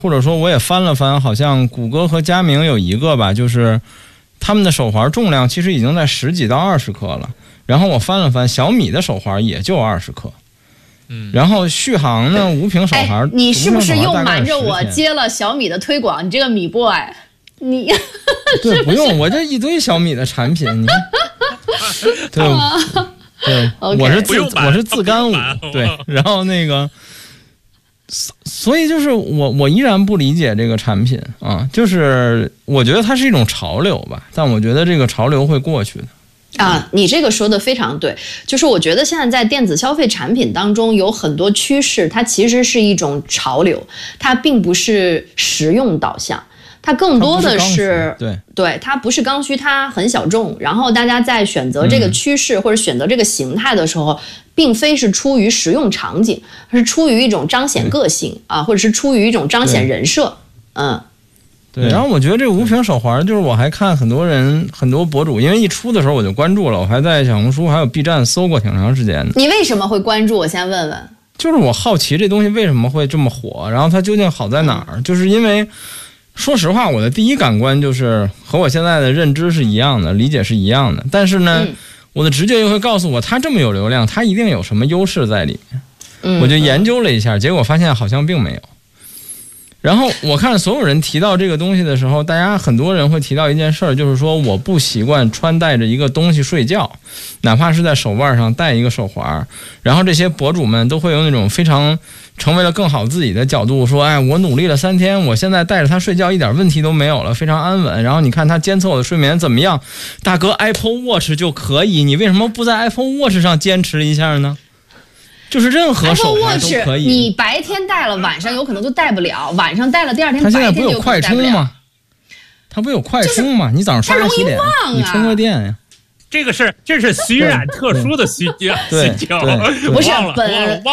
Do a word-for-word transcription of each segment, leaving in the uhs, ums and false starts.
或者说我也翻了翻，好像谷歌和佳明有一个吧，就是他们的手环重量其实已经在十几到二十克了。然后我翻了翻，小米的手环也就二十克。嗯，然后续航呢，无屏手环， 哎，你是不是又瞒着我接了小米的推广？你这个米 boy， 你对不用，我这一堆小米的产品，你对对，我是自我是自干五，对，然后那个。所以就是我我依然不理解这个产品啊，就是我觉得它是一种潮流吧，但我觉得这个潮流会过去的。 啊，你这个说的非常对，就是我觉得现在在电子消费产品当中有很多趋势，它其实是一种潮流，它并不是实用导向。它更多的是， 对对，它不是刚需，它很小众。然后大家在选择这个趋势或者选择这个形态的时候，并非是出于实用场景，是出于一种彰显个性啊，或者是出于一种彰显人设。嗯， 对。然后我觉得这无屏手环，就是我还看很多人很多博主，因为一出的时候我就关注了，我还在小红书还有 B 站搜过挺长时间的。 你为什么会关注？我先问问。 就是我好奇这东西为什么会这么火，然后它究竟好在哪儿？就是因为。说实话，我的第一感官就是和我现在的认知是一样的，理解是一样的。但是呢，嗯、我的直觉又会告诉我，它这么有流量，它一定有什么优势在里面。嗯、我就研究了一下，结果发现好像并没有。然后我看所有人提到这个东西的时候，大家很多人会提到一件事儿，就是说我不习惯穿戴着一个东西睡觉，哪怕是在手腕上戴一个手环。然后这些博主们都会用那种非常成为了更好自己的角度说，哎，我努力了三天，我现在带着它睡觉一点问题都没有了，非常安稳。然后你看它监测我的睡眠怎么样？大哥 ，Apple Watch 就可以，你为什么不在 Apple Watch 上坚持一下呢？就是任何手环都可以。 你白天戴了，晚上有可能就戴不了；晚上戴了，第二天白天就有可能戴不了。它现在不有快充吗？ 它不有快充吗？就是、你早上刷牙洗脸， 啊、 你充个电呀。 这个是这是虚染特殊的需需求， 不是本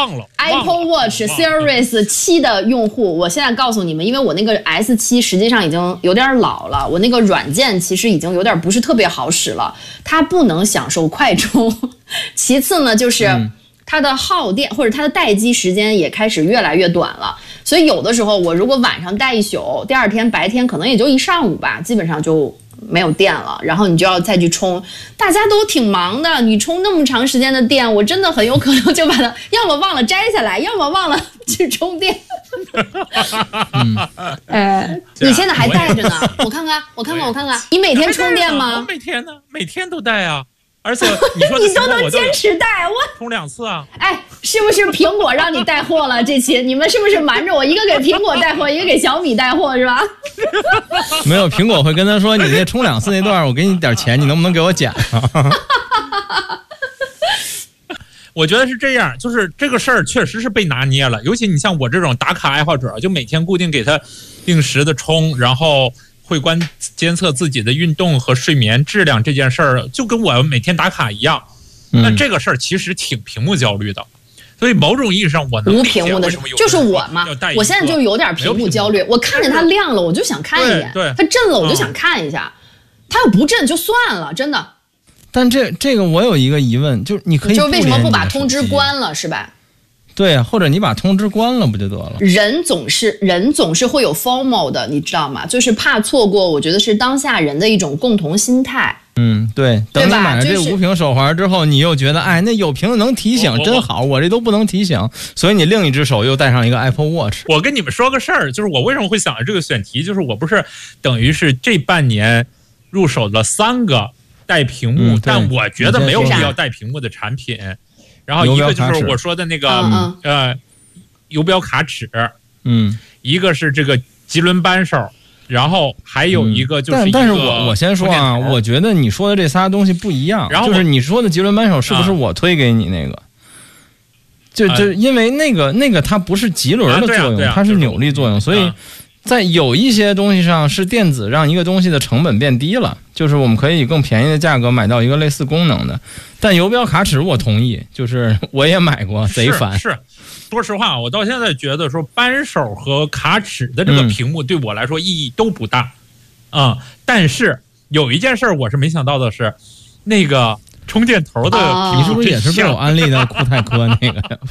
Apple Watch Series 七的用户，我现在告诉你们，因为我那个 S 七实际上已经有点老了，我那个软件其实已经有点不是特别好使了，它不能享受快充。其次呢，就是。嗯它的耗电或者它的待机时间也开始越来越短了，所以有的时候我如果晚上待一宿，第二天白天可能也就一上午吧，基本上就没有电了，然后你就要再去充。大家都挺忙的，你充那么长时间的电，我真的很有可能就把它要么忘了摘下来，要么忘了去充电。嗯，哎，你现在还带着呢？我看看，我看看，我看看，你每天充电吗？ 每天呢，每天都带啊。而且你说你都能坚持带，我充两次啊！ 哎，是不是苹果让你带货了？这期你们是不是瞒着我？一个给苹果带货，一个给小米带货，是吧？ 没有，苹果会跟他说：“你那充两次那段，我给你点钱，你能不能给我剪啊？” 我觉得是这样，就是这个事儿确实是被拿捏了。尤其你像我这种打卡爱好者，就每天固定给他定时的充，然后。会观监测自己的运动和睡眠质量这件事儿，就跟我每天打卡一样。那这个事儿其实挺屏幕焦虑的，所以某种意义上我能无屏幕的，就是我嘛。我现在就有点屏幕焦虑，我看见它亮了，我就想看一眼；它震了，我就想看一下。它要不震就算了，真的。 但这这个我有一个疑问，就是你可以就为什么不把通知关了，是吧？ 对呀，或者你把通知关了不就得了？ 人总是人总是会有 FOMO 的，你知道吗？就是怕错过，我觉得是当下人的一种共同心态。 嗯，对。等你买了这无屏手环之后，你又觉得，哎，那有屏能提醒真好，我这都不能提醒，所以你另一只手又带上一个 Apple Watch。 我跟你们说个事儿，就是我为什么会想到这个选题，就是我不是等于是这半年入手了三个带屏幕，嗯、但我觉得没有必要带屏幕的产品。然后一个就是我说的那个呃游标卡尺， 嗯， 一个是这个棘轮扳手，然后还有一个就是一个、 嗯、但, 但是我我先说啊，我觉得你说的这仨东西不一样。然后就是你说的棘轮扳手是不是我推给你那个？啊、就就因为那个那个它不是棘轮的作用， 啊啊啊、 它是扭力作用，所以。在有一些东西上是电子让一个东西的成本变低了，就是我们可以以更便宜的价格买到一个类似功能的。但游标卡尺我同意，就是我也买过，贼烦。 是，说实话，我到现在觉得说扳手和卡尺的这个屏幕对我来说意义都不大啊、嗯嗯。但是有一件事我是没想到的是，那个充电头的屏幕、 哦、你是不是也是被我安利的酷泰科那个？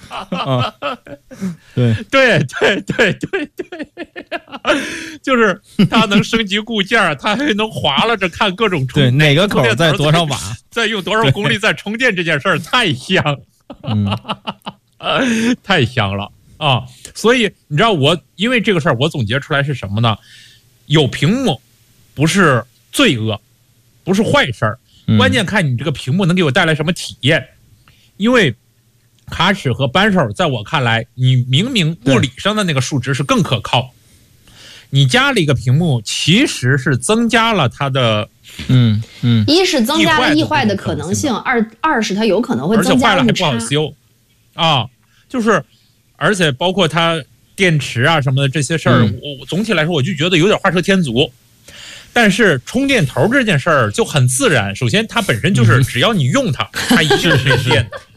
啊，对对对对对对，就是它能升级固件，它还能划拉着看各种充对哪个口在多少瓦， 再用多少功率再充电，这件事儿太香， 嗯， 太香了啊！所以你知道我因为这个事儿，我总结出来是什么呢？有屏幕不是罪恶，不是坏事儿，关键看你这个屏幕能给我带来什么体验。因为卡尺和扳手在我看来，你明明物理上的那个数值是更可靠，你加了一个屏幕，其实是增加了它的， 嗯嗯， 一是增加了易坏的可能性，二二是它有可能会增加误差， 而且坏了还不好修啊，就是而且包括它电池啊什么的这些事儿， 嗯、 我总体来说我就觉得有点画蛇添足。但是充电头这件事儿就很自然，首先它本身就是只要你用它，它一定是电的。